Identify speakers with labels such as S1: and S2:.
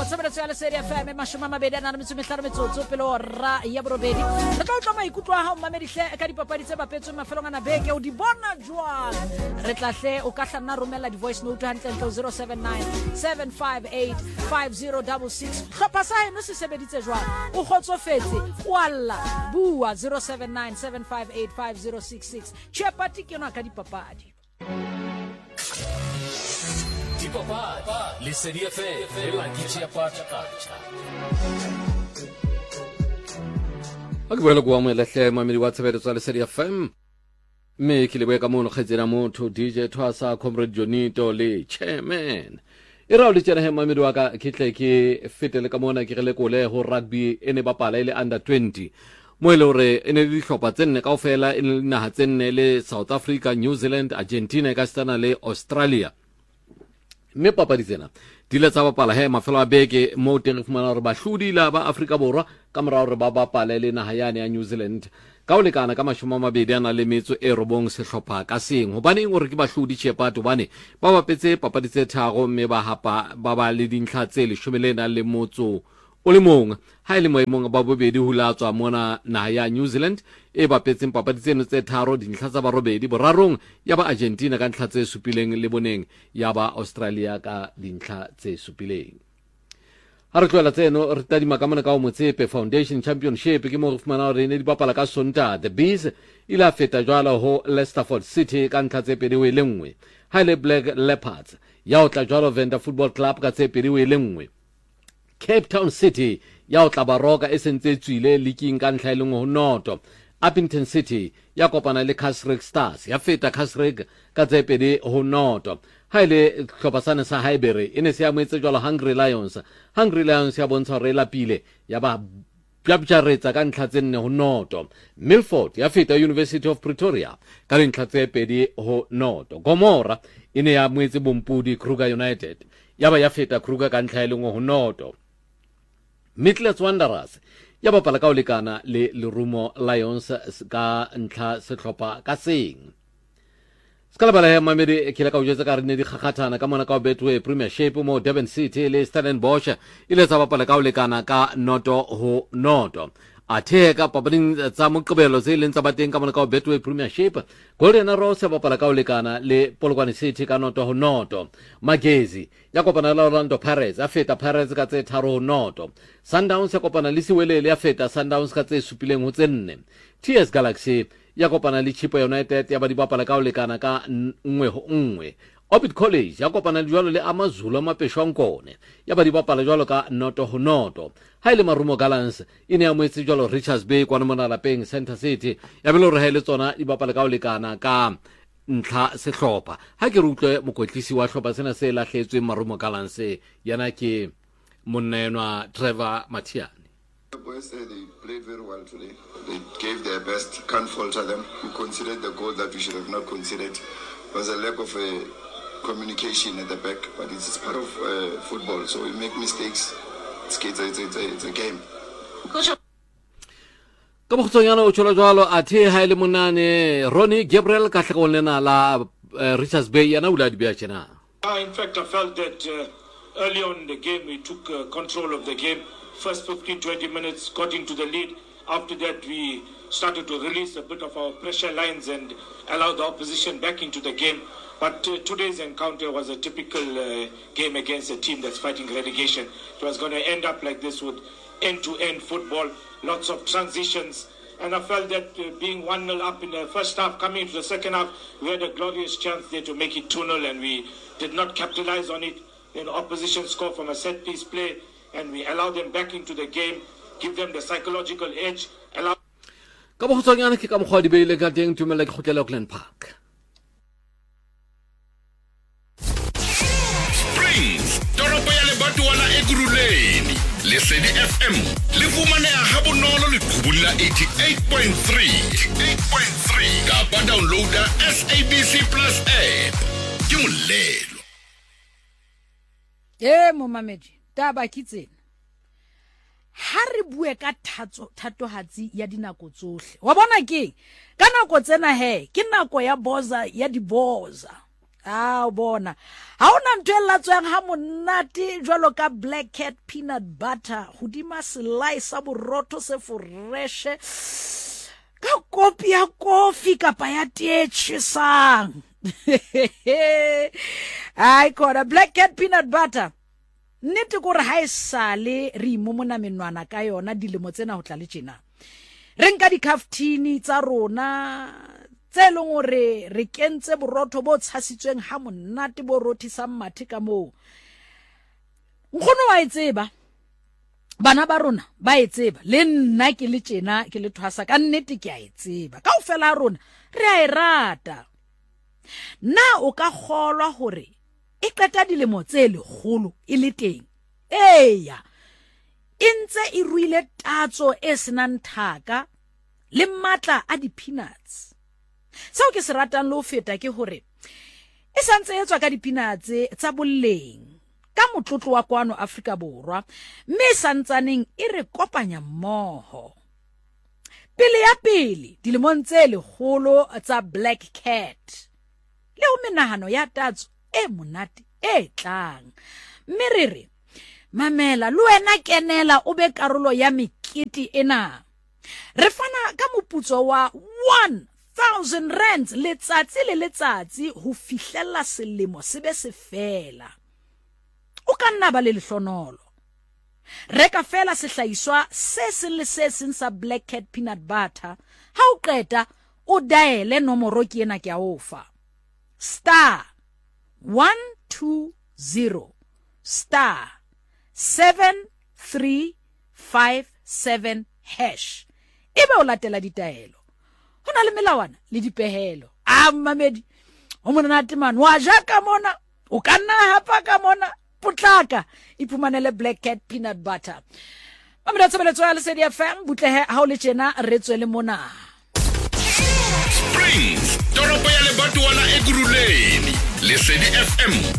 S1: tshebeletso ya Lesedi FM mashome a mabedi a nang le metso e mehlano metsotso pele hora ya borobedi. Re tla utlwa maikutlo a hao mmamedi hle ka dipapadi tse bapetsweng mafelong ana beke o di bona jwang. Re tla hle o ka hlanna romela di voice note hantle 079 758 5066. Hlopha sa heno se sebeditse jwang o kgotsofetse walla bua 079 758 5066. Chepati ke yona ka dipapadi.
S2: Dipapadi Lesedi FM la Chepati kacha.
S3: Akubela kwa mo lehle mamedi wa tshebeletso ya Lesedi FM me ke leboe ka mono kgetsena motho DJ Thwasa Comrade Jonito le Chairman ira le tsena he mamedi wa ka khitle ke fetele ka mona ke gele kole ho rugby ene bapala ile under 20 mo ile hore ene le hlopa tsenne kaofela ene naha tsenne le South Africa, New Zealand, Argentina ka stana le Australia. Me papadi tsena di le tsa bapala he mafelo a beke mo teng fumana hore bahlodi la ba Afrika Borwa ka morao hore ba bapala le naha yane ya New Zealand ka o lekana ka mashome a mabedi a nang le metso e robong sehlopha ka seng hobaneng hore ke bahlodi Chepati hobane ba bapetse papadi tse tharo mme ba hapa ba ba le dintlha tse 10 le motso o le mong ha ile moemong ba bobedi hula tswa mona naha ya New Zealand e bapetseng papadi tseno tse tharo dintlha tsa ba robedi borarong ya ba Argentina ka ntlha tse supileng le boneng ya ba Australia ka dintlha tse supileng. Ha re tloela tseno re tadima ka mona ka o Motsepe Foundation Championship ke mo re fumana hore ne di bapala ka Sonta. The Bees ila feta jwalo ho Leicesterford City ka ntlha tse pedi le nngwe ha ile Black Leopards ya o tla jwalo Venda Football Club ka tse pedi le nngwe. Cape Town City ya o tla Baroka e sentse tswile leaking ka ntlha ile ho noto. Upington City ya kopana le Casrick Stars ya feta Casrick ka tse pedi ho noto. Ha ile hlopasane sa Highbury ene se ya moetse jwalo Hungry Lions ya bontsha hore la pile ya ba bjabjaretsa ka ntlha tse 4 ho noto. Milford ya feta University of Pretoria ka ntlha tse pedi ho noto. Gomora ene ya moetse Bompudi Kruger United ya ba ya feta Kruger ka ntlha ile ho noto. Midlands Wanderers ya bapala ka o lekana le Lerumo Lions ka ntlha sehlopha ka seng. Skala bala ya mamedi ke la ka o jetsa ka re ne di khakhathana ka mona ka Betway Premiership mo Durban City le Stellenbosch ile tsa bapala ka o lekana ka noto ho noto. Atheka papading tsa moqebelo tse leng tsa bateng ka mona ka Betway Premiership Golden Arrows ya bapala ka o lekana le Polokwane City ka noto ho noto. Magezi ya kopana le Orlando Pirates ya feta Pirates ka tse 3 ho noto. Sundowns ya kopana le Siwelele ya feta Sundowns ka tse supileng ho tse 4. TS Galaxy ya kopana le Chippa United ya ba di bapala ka o lekana ka 1 ho 1. Orbit College ya kopana le jwalo le Amazulu a Mapeshwankone ya ba di bapala jwalo ka noto ho noto. Ha ile Marumo Gallants ine ya moetse jwalo Richards Bay kwa mona lapeng Center City ya bele re hele tsona di bapala ka o lekana ka ntlha sehlopha. Ha ke re utlwe mokwetlisi wa hlopa sena se lahletswe Marumo Gallants yana ke monenwa Trevor Matiani.
S4: The boys they played very well today. They gave their best, can't falter them. We considered the goal that we should have not considered. There was a lack of communication at the back, but it's part of football, so we make mistakes. It's a game.
S3: Ka bogtsonyana o tshola jwalo athe ha ile monane Ronnie Gabriel ka tlhokolena la Richards Bay yana ula di bia tjena.
S5: In fact, I felt that early on in the game we took control of the game. First 15-20 minutes got into the lead. After that we started to release a bit of our pressure lines and allow the opposition back into the game. But today's encounter was a typical game against a team that's fighting relegation. It was going to end up like this with end-to-end football, lots of transitions. And I felt that being 1-0 up in the first half, coming into the second half, we had a glorious chance there to make it 2-0 and we did not capitalize on it. Then opposition scored from a set-piece play and we allowed them back into the game, give them the psychological edge.
S3: Ka bogtsonyana ke ka mokgwa di beile ka teng tumela ke khotlela Auckland Park.
S6: Toropo ya Lebatowa Ekurhuleni Lesedi FM le fumaneha ha bonolo le qhubulla 88.3 ka downloada SABC Plus app ke molelo.
S1: Momamedi taba kitsena ha re bue ka thatohatsi ya dinako tsohle wa bona ke ka nako tsena ke nako ya boza ya diboza bona ha ona ntwe la tswang ha monate jwalo ka Black Cat peanut butter hodima slice sa borotho se fresh ka kopi ya coffee kapa ya tee tjhesang ai kona Black Cat peanut butter nnete gore ha esale re imomona menwana ka yona dilemo tsena ho tla le tjena re nka dikhaftini tsa rona tse leng gore re kentse borotho bo tshasitsweng ha monate bo rothisa mathe ka moo nkgono wa etseba bana ba rona ba etseba le nna ke le tjena ke le thwasa ka nnete ke a etseba ka ofela rona re a irata na o ka kgolwa hore e qeta dilemo tse legolo e le teng eya intse e ruile tatso e senang thaka le matla a di-peanuts sao ke se ratang le ho feta ke hore e santse etswa ka di-peanuts tsa boleng ka motlotlo wa kwano Afrika Borwa mme santsaneng e re kopanya mmoho pele ya pele dilemong tse legolo tsa Black Cat le ho menahano ya tatso e monate e tlang mme re re mamela le wena kenela o be karolo ya mekete ena re fana ka moputso wa 1000 rands letsatsi le letsatsi ho fihlella selemo se be se fela o ka nna ba le lehlonolo reka fela sehlaiswa se seng le se seng sa Black Cat peanut butter ha o qeta o diale nomoro ke ena ke a ofa *120 *7357# ebe o latela ditaelo hona le melawana le dipehelo mamedi o monate man wa ja ka mona o ka nna hapa ka mona potlaka iphumanele Black Cat peanut butter mamedi tsebeletso ya Lesedi FM butlehe ha o le tjena re tswele mona
S6: Springs toropo ya lebatowa la Ekurhuleni Lesedi FM